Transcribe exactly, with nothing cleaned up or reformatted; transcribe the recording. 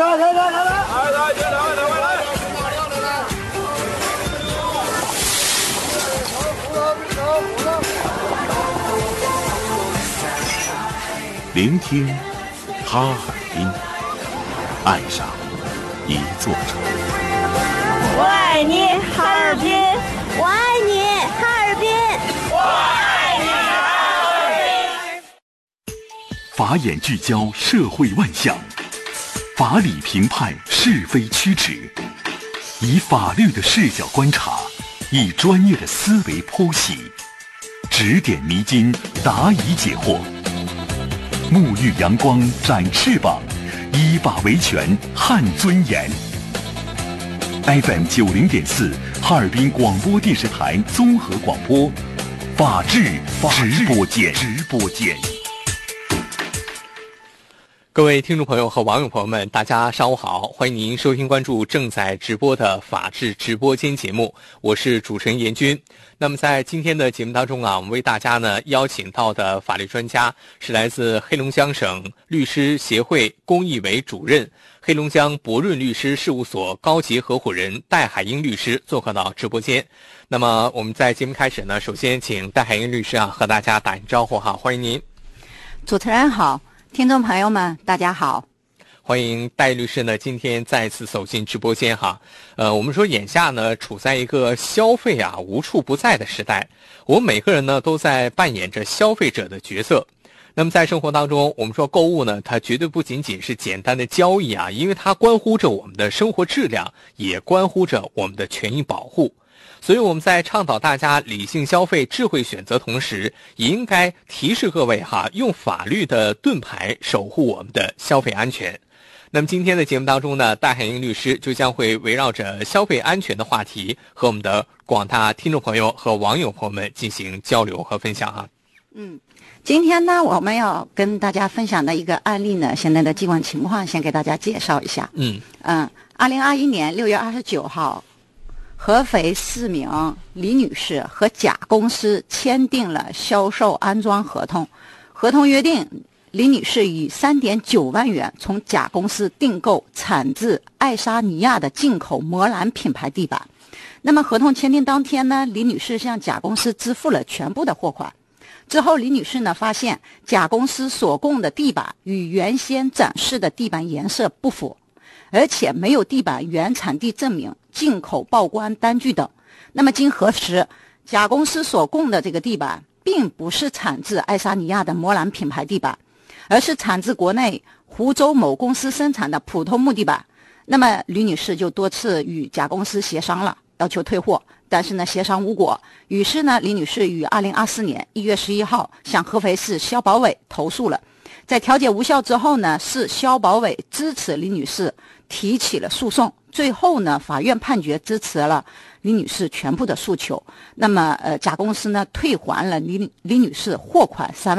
来来来来来，来来来来来来。 聆听哈尔滨，爱上一座城。 我爱你，哈尔滨！我爱你，哈尔滨！我爱你，哈尔滨！ 法眼聚焦社会万象，法理评判是非曲直，以法律的视角观察，以专业的思维剖析，指点迷津，答疑解惑。沐浴阳光，展翅膀，依法维权，撼尊严。F M 九零点四，哈尔滨广播电视台综合广播，法治直播间。直播间。 各位听众朋友和网友朋友们，大家上午好，欢迎您收听关注正在直播的法治直播间节目，我是主持人严军。那么在今天的节目当中啊，我们为大家呢邀请到的法律专家是来自黑龙江省律师协会公益委主任、黑龙江博润律师事务所高级合伙人戴海英律师做客到直播间。那么我们在节目开始呢，首先请戴海英律师啊和大家打一招呼哈，欢迎您。 主持人好，听众朋友们大家好。 欢迎戴律师呢，今天再次走进直播间哈。呃，我们说眼下呢，处在一个消费啊无处不在的时代，我们每个人呢都在扮演着消费者的角色。那么在生活当中，我们说购物呢，它绝对不仅仅是简单的交易啊，因为它关乎着我们的生活质量，也关乎着我们的权益保护。所以我们在倡导大家理性消费、智慧选择同时，也应该提示各位哈，用法律的盾牌守护我们的消费安全。那么今天的节目当中呢，戴海英律师就将会围绕着消费安全的话题，和我们的广大听众朋友和网友朋友们进行交流和分享哈。 嗯，今天呢，我们要跟大家分享的一个案例呢，现在的基本情况先给大家介绍一下。 嗯嗯，二零二一年六月二十九号，合肥市民李女士和甲公司签订了销售安装合同，合同约定李女士以 三点九万元从甲公司订购产自爱沙尼亚的进口魔蓝品牌地板。那么合同签订当天呢，李女士向甲公司支付了全部的货款。之后李女士呢发现甲公司所供的地板与原先展示的地板颜色不符，而且没有地板原产地证明、进口报关单据等。那么经核实，甲公司所供的这个地板并不是产自爱沙尼亚的魔蓝品牌地板，而是产自国内湖州某公司生产的普通木地板。那么吕女士就多次与甲公司协商了，要求退货，但是呢协商无果。于是呢李女士于二零二四年一月十一号向合肥市消保委投诉了。在调解无效之后呢，市消保委支持李女士提起了诉讼。最后呢，法院判决支持了李女士全部的诉求。那么，呃，甲公司呢退还了李李女士货款三